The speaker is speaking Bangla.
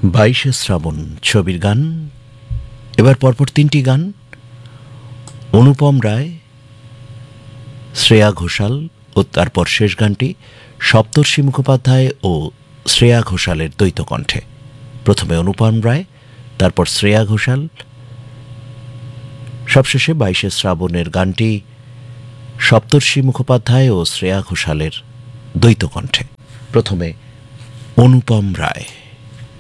22শে শ্রাবণ ছবির গান। এবার পরপর তিনটি গান, অনুপম রায়, শ্রেয়া ঘোষাল ও তারপর শেষ গানটি সপ্তর্ষি মুখোপাধ্যায় ও শ্রেয়া ঘোষালের দ্বৈত কণ্ঠে। প্রথমে অনুপম রায়, তারপর শ্রেয়া ঘোষাল, সবশেষে 22শে শ্রাবণের গানটি সপ্তর্ষি মুখোপাধ্যায় ও শ্রেয়া ঘোষালের দ্বৈত কণ্ঠে। প্রথমে অনুপম রায়।